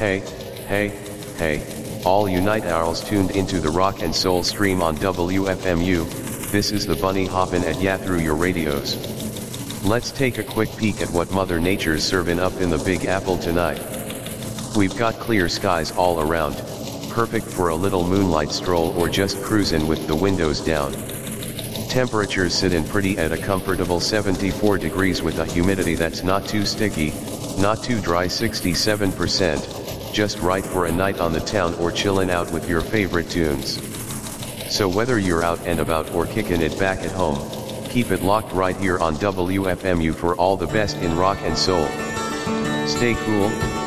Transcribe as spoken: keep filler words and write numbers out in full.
Hey, hey, hey, all you night owls tuned into the rock and soul stream on W F M U, this is the bunny hoppin' at ya through your radios. Let's take a quick peek at what Mother Nature's serving up in the Big Apple tonight. We've got clear skies all around, perfect for a little moonlight stroll or just cruising with the windows down. Temperatures sitting pretty at a comfortable seventy-four degrees with a humidity that's not too sticky, not too dry, sixty-seven percent, just right for a night on the town or chillin' out with your favorite tunes. So whether you're out and about or kicking it back at home, keep it locked right here on W F M U for all the best in rock and soul. Stay cool,